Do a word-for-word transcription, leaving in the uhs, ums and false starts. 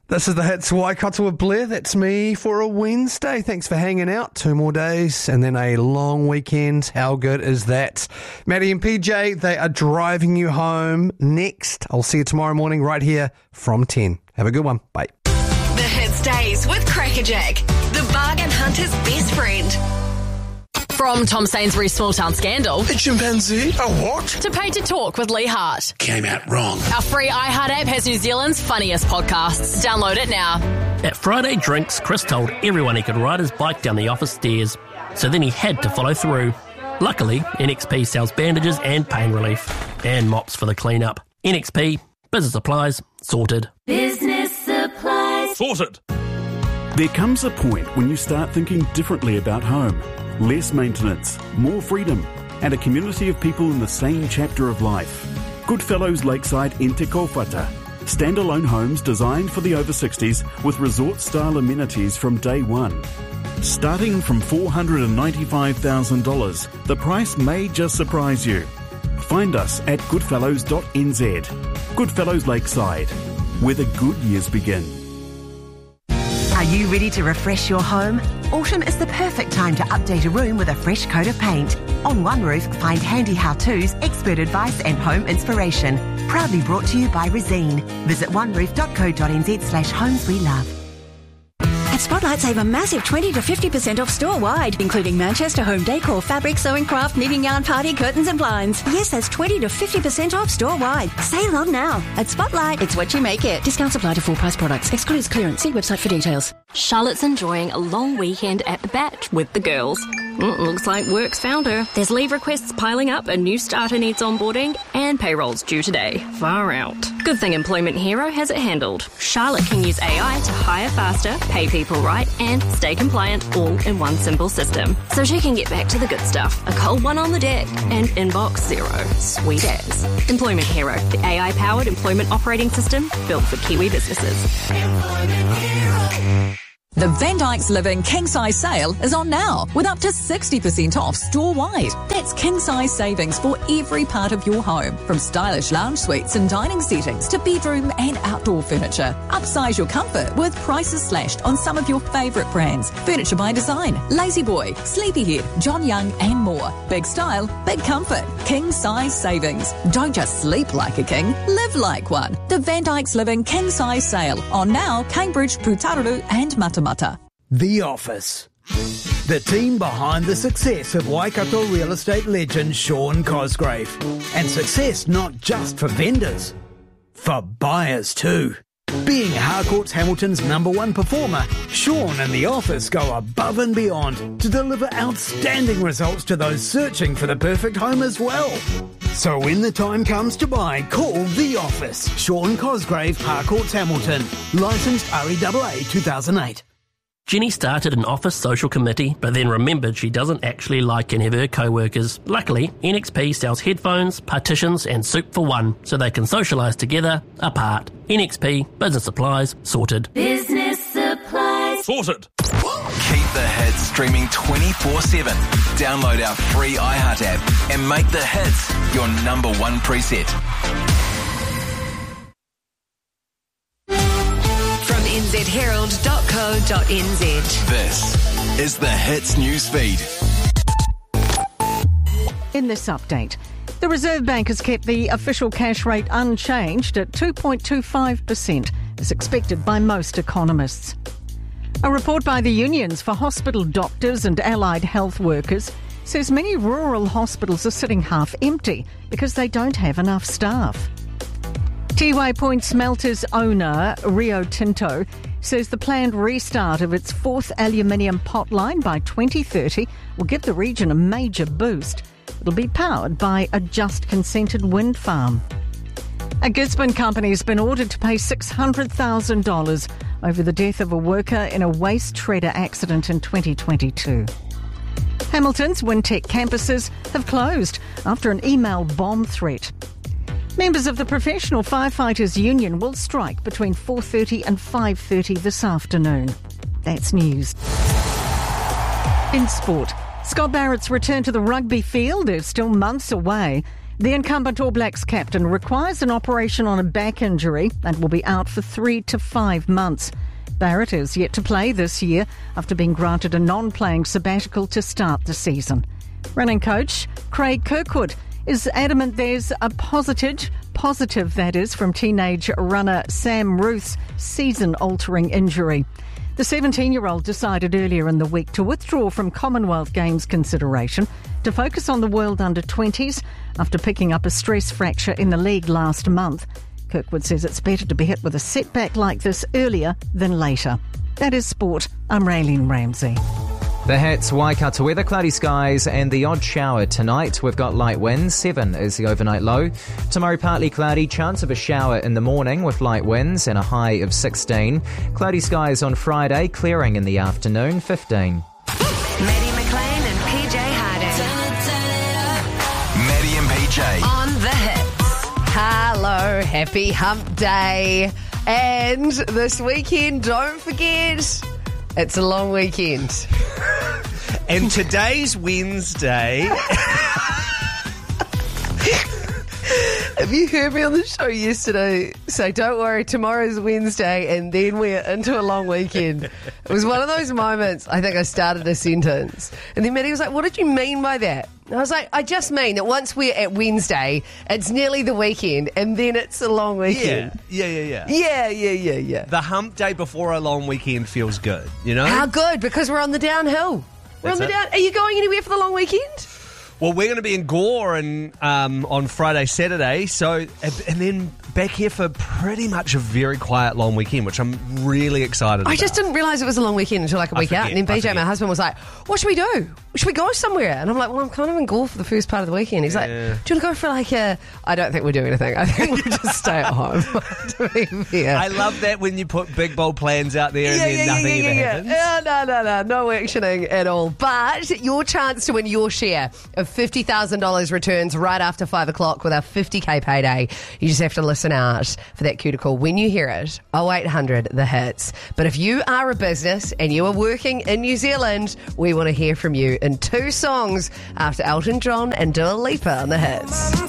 This is the Hits Waikato with Blair. That's me for a Wednesday. Thanks for hanging out. Two more days and then a long weekend. How good is that? Maddie and P J, they are driving you home next. I'll see you tomorrow morning right here from ten. Have a good one. Bye. The Hits Days with Crackerjack, the bargain hunter's best friend. From Tom Sainsbury's Small Town Scandal. A chimpanzee? A what? To Pay to Talk with Lee Hart. Came out wrong. Our free iHeart app has New Zealand's funniest podcasts. Download it now. At Friday Drinks, Chris told everyone he could ride his bike down the office stairs, so then he had to follow through. Luckily, N X P sells bandages and pain relief, and mops for the clean-up. N X P, business supplies, sorted. Business supplies. Sorted. There comes a point when you start thinking differently about home. Less maintenance, more freedom, and a community of people in the same chapter of life. Goodfellows Lakeside in Te Kōwhata. Standalone homes designed for the over sixties with resort-style amenities from day one. Starting from four hundred ninety-five thousand dollars, the price may just surprise you. Find us at goodfellows dot n z. Goodfellows Lakeside, where the good years begin. Are you ready to refresh your home? Autumn is the perfect time to update a room with a fresh coat of paint. On One Roof, find handy how-tos, expert advice and home inspiration. Proudly brought to you by Resene. Visit one roof dot co dot n z slash homes we love. At Spotlight, save a massive twenty to fifty percent off store-wide, including Manchester home decor, fabric, sewing craft, knitting yarn, party, curtains and blinds. Yes, that's twenty to fifty percent off store-wide. Sale on now. At Spotlight, it's what you make it. Discounts apply to full-price products. Excludes clearance. See website for details. Charlotte's enjoying a long weekend at the Batch with the girls. Mm, looks like work's found her. There's leave requests piling up, a new starter needs onboarding, and payroll's due today. Far out. Good thing Employment Hero has it handled. Charlotte can use A I to hire faster, pay people right, and stay compliant all in one simple system. So she can get back to the good stuff. A cold one on the deck and inbox zero. Sweet as. Employment Hero, the A I-powered employment operating system built for Kiwi businesses. Employment Hero. The Van Dyke's Living King Size Sale is on now with up to sixty percent off store-wide. That's king size savings for every part of your home, from stylish lounge suites and dining settings to bedroom and outdoor furniture. Upsize your comfort with prices slashed on some of your favourite brands. Furniture by Design, Lazy Boy, Sleepyhead, John Young and more. Big style, big comfort, king size savings. Don't just sleep like a king, live like one. The Van Dyke's Living King Size Sale on now, Cambridge, Putaruru and Matamata. The Office. The team behind the success of Waikato real estate legend Sean Cosgrave. And success not just for vendors, for buyers too. Being Harcourt's Hamilton's number one performer, Sean and The Office go above and beyond to deliver outstanding results to those searching for the perfect home as well. So when the time comes to buy, call The Office. Sean Cosgrave, Harcourt's Hamilton. Licensed R E A A two thousand eight. Jenny started an office social committee, but then remembered she doesn't actually like any of her co-workers. Luckily, N X P sells headphones, partitions and soup for one, so they can socialise together, apart. N X P, business supplies, sorted. Business supplies. Sorted. Keep the hits streaming twenty-four seven. Download our free iHeart app and make the hits your number one preset. From n z herald dot co dot n z. This is the Hits newsfeed. In this update, the Reserve Bank has kept the official cash rate unchanged at two point two five percent, as expected by most economists. A report by the unions for hospital doctors and allied health workers says many rural hospitals are sitting half empty because they don't have enough staff. Tiwai Point Smelters owner Rio Tinto says the planned restart of its fourth aluminium pot line by twenty thirty will give the region a major boost. It'll be powered by a just consented wind farm. A Gisborne company has been ordered to pay six hundred thousand dollars over the death of a worker in a waste shredder accident in twenty twenty-two. Hamilton's Wintec campuses have closed after an email bomb threat. Members of the Professional Firefighters Union will strike between four thirty and five thirty this afternoon. That's news. In sport, Scott Barrett's return to the rugby field is still months away. The incumbent All Blacks captain requires an operation on a back injury and will be out for three to five months. Barrett is yet to play this year after being granted a non-playing sabbatical to start the season. Running coach Craig Kirkwood is adamant there's a positive, positive that is, from teenage runner Sam Ruth's season-altering injury. The seventeen-year-old decided earlier in the week to withdraw from Commonwealth Games consideration to focus on the World under twenties after picking up a stress fracture in the leg last month. Kirkwood says it's better to be hit with a setback like this earlier than later. That is sport. I'm Raylene Ramsey. The Hits, Waikato weather, cloudy skies and the odd shower tonight. We've got light winds, seven is the overnight low. Tomorrow partly cloudy, chance of a shower in the morning with light winds and a high of sixteen. Cloudy skies on Friday, clearing in the afternoon, fifteen. Maddie McLean and P J Harding. Maddie and P J. On the Hits. Hello, happy hump day. And this weekend, don't forget, it's a long weekend. And today's Wednesday. Have you heard me on the show yesterday say, don't worry, tomorrow's Wednesday and then we're into a long weekend? It was one of those moments, I think I started a sentence. And then Maddie was like, what did you mean by that? And I was like, I just mean that once we're at Wednesday, it's nearly the weekend and then it's a long weekend. Yeah, yeah, yeah, yeah. Yeah, yeah, yeah, yeah. The hump day before a long weekend feels good, you know? How good? Because we're on the downhill. We're That's on the it. down. Are you going anywhere for the long weekend? Well, we're going to be in Gore and um, on Friday, Saturday, so and, and then back here for pretty much a very quiet long weekend, which I'm really excited about. I just didn't realise it was a long weekend until like a I week out. forget, And then I B J, my forget. husband, was like, what should we do? Should we go somewhere? And I'm like, well, I'm kind of in Gore for the first part of the weekend. He's like, do you Yeah. want to go for like a... I don't think we'll do anything. I think we'll just stay at home. to be fair. I love that when you put big, bold plans out there and Yeah, then yeah, nothing yeah, ever yeah, yeah. happens. Yeah, no, no, no, no actioning at all. But your chance to win your share of fifty thousand dollars returns right after five o'clock with our fifty K payday. You just have to listen out for that cue to call when you hear it. oh eight hundred the hits. But if you are a business and you are working in New Zealand, we want to hear from you in two songs after Elton John and Dua Lipa on the Hits.